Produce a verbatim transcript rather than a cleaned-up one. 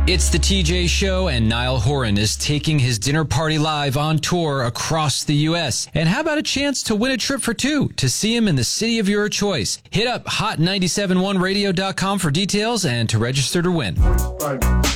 It's the T J Show, and Niall Horan is taking his dinner party live on tour across the U S. And how about a chance to win a trip for two to see him in the city of your choice? Hit up hot nine seven one radio dot com for details and to register to win.